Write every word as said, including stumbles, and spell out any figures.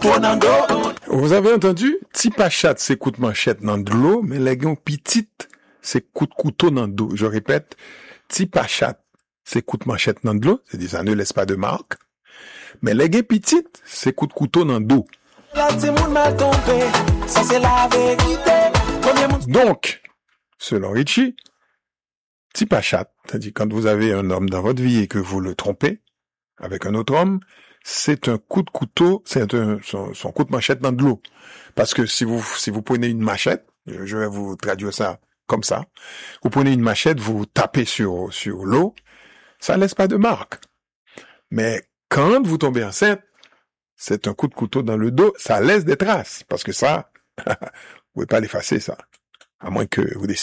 couteau dans dos. Vous avez entendu? Ti pachat, c'est coup de manchette dans de l'eau, mais les gars petite, c'est coup de couteau dans le dos. Je répète, ti pachat, c'est coup de manchette dans de l'eau, c'est-à-dire ça ne laisse pas de marque. Mais les gars petites, c'est coup de couteau dans le dos. Donc, selon Richie, ti pachat, c'est-à-dire quand vous avez un homme dans votre vie et que vous le trompez avec un autre homme, c'est un coup de couteau, c'est un, son, son coup de machette dans de l'eau. Parce que si vous, si vous prenez une machette, je vais vous traduire ça comme ça, vous prenez une machette, vous tapez sur, sur l'eau, ça laisse pas de marque. Mais quand vous tombez enceinte, c'est un coup de couteau dans le dos, ça laisse des traces. Parce que ça, vous pouvez pas l'effacer, ça. À moins que vous décidez